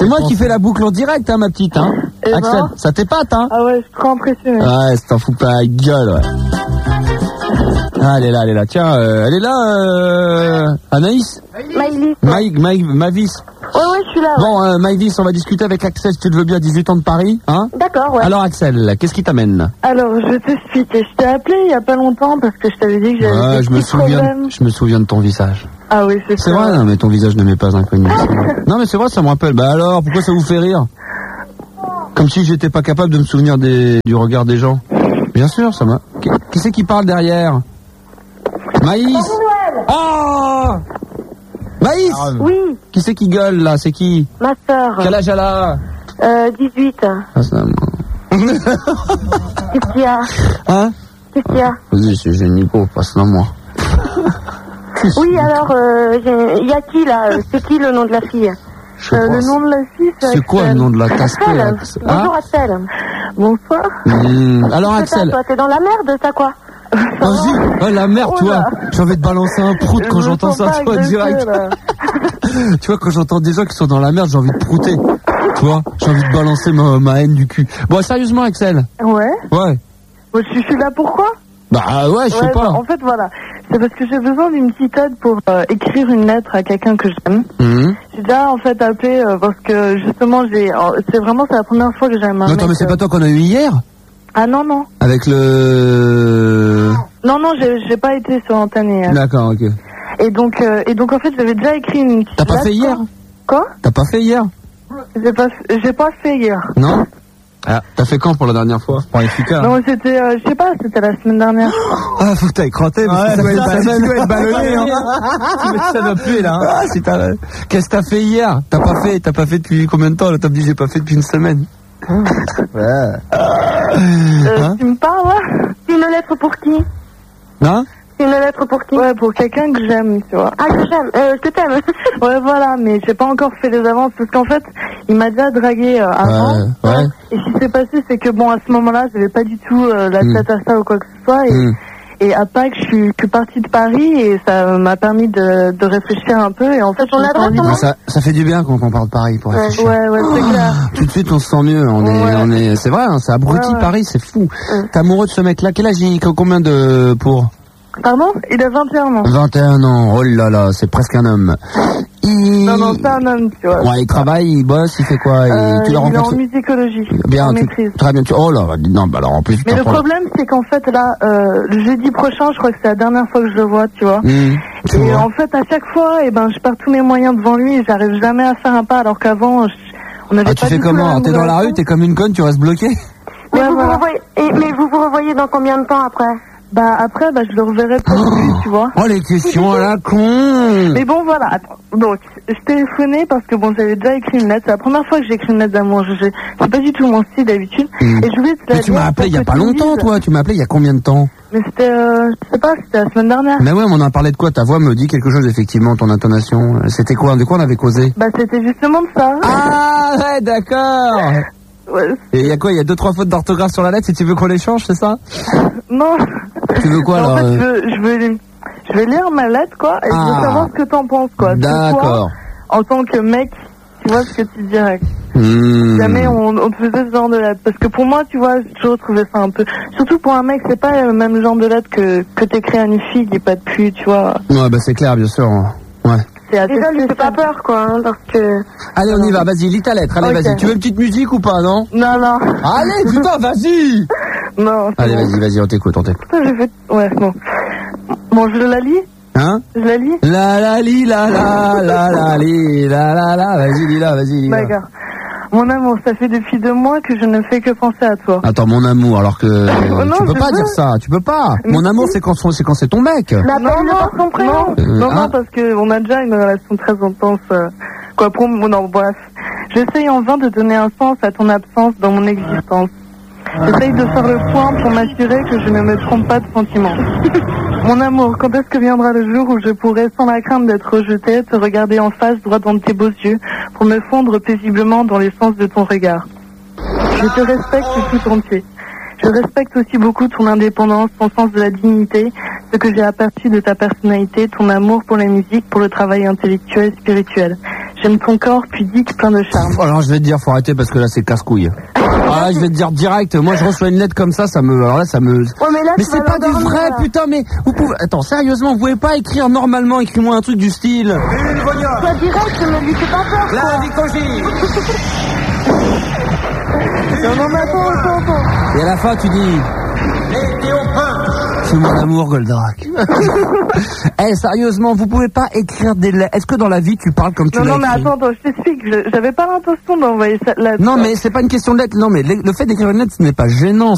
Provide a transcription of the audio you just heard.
C'est moi qui fais la boucle en direct, hein, ma petite, hein. Et Axel, ça t'épate, hein. Ah ouais, je suis trop impressionné. Ouais, t'en fous pas la gueule, ouais. Ah, elle est là. Tiens, elle est là, Anaïs? Mavis. Ouais, je suis là. Bon, Mavis, on va discuter avec Axel, si tu le veux bien, 18 ans de Paris, hein? D'accord, ouais. Alors, Axel, qu'est-ce qui t'amène? Alors, je t'explique. Je t'ai appelé il y a pas longtemps parce que je t'avais dit que j'avais des petits problèmes. Je me souviens de ton visage. Ah oui, c'est ça. C'est vrai, non, mais ton visage ne m'est pas inconnu. Non, mais c'est vrai, ça me rappelle. Bah alors, pourquoi ça vous fait rire? Comme si j'étais pas capable de me souvenir du regard des gens. Bien sûr, ça m'a... Qui c'est qui parle derrière? Maïs. Oh, Maïs. Oui. Qui c'est qui gueule, là? C'est qui? Ma sœur. Quel âge elle a? 18. Ah, ça... Qu'est-ce qu'il y a? Hein? Qu'est-ce qu'il y a? Vas-y, c'est Génico, passe-le moi. Oui, alors, il y a qui, là? C'est qui le nom de la fille? Le nom de la fille, c'est quoi le nom de la casse-tête? Bonjour, Axel. Bonsoir. Alors, Axel. Toi, t'es dans la merde, t'as quoi? Vas-y, oh la merde, tu vois. J'ai envie de balancer un prout quand j'entends ça, tu vois, direct. Tu vois, quand j'entends des gens qui sont dans la merde, j'ai envie de prouter. Tu vois, j'ai envie de balancer ma haine du cul. Bon, sérieusement, Axel. Ouais. Ouais. Je suis là pourquoi? Bah ouais, je sais pas. En fait, voilà. C'est parce que j'ai besoin d'une petite aide pour écrire une lettre à quelqu'un que j'aime. J'ai déjà en fait appelé parce que justement c'est la première fois que j'aime un mec. Attends, mais c'est pas toi qu'on a eu hier? Ah non. Avec le... Non, j'ai pas été sur l'antenne hier. D'accord, ok. Et donc en fait j'avais déjà écrit une petite T'as pas fait hier? Quoi? T'as pas fait hier? J'ai pas fait hier. Non? Ah, t'as fait quand pour la dernière fois? Pour les FK? Non, c'était, je sais pas, c'était la semaine dernière. Ah, faut que t'ailles crotter, parce que ça doit être ballonné, hein. Ça doit puer, là, hein. Ah, qu'est-ce que t'as fait hier? T'as pas fait depuis combien de temps, là? T'as me dit, j'ai pas fait depuis une semaine. Ouais. Tu me parles, là? C'est une lettre pour qui? Hein? C'est une lettre pour qui? Ouais, pour quelqu'un que j'aime, tu vois. Ah, que j'aime, que t'aimes. Ouais, voilà, mais j'ai pas encore fait les avances, parce qu'en fait, il m'a déjà dragué avant. Ouais. Et ce qui s'est passé, c'est que bon, à ce moment-là, j'avais pas du tout la tête à ça ou quoi que ce soit, et à Pâques, je suis partie de Paris, et ça m'a permis de réfléchir un peu, et en fait, ça fait du bien quand on parle de Paris pour réfléchir. Ouais, c'est clair. Tout de suite, on se sent mieux. C'est vrai, hein, c'est abruti Paris, c'est fou. T'es amoureux de ce mec-là? Quel âge il? Combien de pour? Pardon? Il a 21 ans. 21 ans, oh là là, c'est presque un homme. Non, c'est un homme, tu vois. Ouais, il travaille, il bosse, il fait quoi? Tu l'as rencontré? Il est en musicologie. Bien, en maîtrise. Très bien. Oh là, non, bah alors en plus. Mais le problème, c'est qu'en fait, là, le jeudi prochain, je crois que c'est la dernière fois que je le vois, tu vois. Et en fait, à chaque fois, je perds tous mes moyens devant lui et j'arrive jamais à faire un pas, alors qu'avant, on avait pas tu fais comment? T'es dans la rue, t'es comme une conne, tu restes bloqué? Mais vous vous revoyez dans combien de temps après? Après, je le reverrai peut-être plus, tu vois. Oh, les questions à la con! Mais bon, voilà, attends. Donc, je téléphonais parce que bon, j'avais déjà écrit une lettre. C'est la première fois que j'ai écrit une lettre d'amour. C'est pas du tout mon style d'habitude. Et je voulais te la tu m'as appelé il y a pas longtemps, toi. Tu m'as appelé il y a combien de temps? Mais c'était, je sais pas, c'était la semaine dernière. Mais ouais, on en a parlé de quoi? Ta voix me dit quelque chose, effectivement, ton intonation. C'était quoi? De quoi on avait causé? C'était justement de ça. Ah, ouais, d'accord! Ouais. Et il y a quoi? Il y a 2-3 fautes d'orthographe sur la lettre si tu veux qu'on l'échange, c'est ça? Non. Tu veux quoi, alors? En fait, je vais lire ma lettre, quoi, et je veux savoir ce que t'en penses, quoi. D'accord. En tant que mec, tu vois ce que tu dirais. Jamais on te faisait ce genre de lettre. Parce que pour moi, tu vois, j'ai toujours trouvé ça un peu... Surtout pour un mec, c'est pas le même genre de lettre que t'écris à une fille qui est pas de pu, tu vois. Ouais, c'est clair, bien sûr. Ouais. Déjà, lui fais pas peur, quoi, hein, parce que... Allez, on y va, vas-y, lis ta lettre, allez, vas-y. Tu veux une petite musique ou pas, non? Non. Allez, putain, vas-y! Non. Allez, vas-y, on t'écoute. Putain, j'ai fait... Ouais, bon. Bon, je la lis? Hein? Je la lis? La li, la li, la, vas-y, lis-la. D'accord. Mon amour, ça fait depuis 2 mois que je ne fais que penser à toi. Attends, mon amour, alors que... tu peux pas dire ça, tu peux pas. Mon amour, c'est quand c'est ton mec. Non, parce que on a déjà une relation très intense. Non, bref. J'essaye en vain de donner un sens à ton absence dans mon existence. J'essaye de faire le point pour m'assurer que je ne me trompe pas de sentiments. Mon amour, quand est-ce que viendra le jour où je pourrai, sans la crainte d'être rejetée, te regarder en face, droit dans tes beaux yeux, pour me fondre paisiblement dans l'essence de ton regard? Je te respecte tout entier. Je respecte aussi beaucoup ton indépendance, ton sens de la dignité, ce que j'ai aperçu de ta personnalité, ton amour pour la musique, pour le travail intellectuel et spirituel. J'aime ton corps pudique, plein de charme. Alors je vais te dire, faut arrêter parce que là c'est casse-couille. Ah, je vais te dire direct, moi je reçois une lettre comme ça me... Alors là, ça me... Oh, mais c'est pas du vrai, là. Putain, mais vous pouvez... Attends, sérieusement, vous pouvez pas écrire normalement, écris-moi un truc du style... Sois direct, ne lui fais pas peur, quoi. La Vicogie. Non, mais attends. Et à la fin, tu dis... C'est mon amour, Goldrack. Eh, sérieusement, vous pouvez pas écrire des lettres. Est-ce que dans la vie, tu parles comme tu l'as écrit? Non, mais attends, je t'explique. J'avais pas l'intention d'envoyer cette lettre. Non, mais c'est pas une question de lettre. Non, mais le fait d'écrire une lettre, ce n'est pas gênant.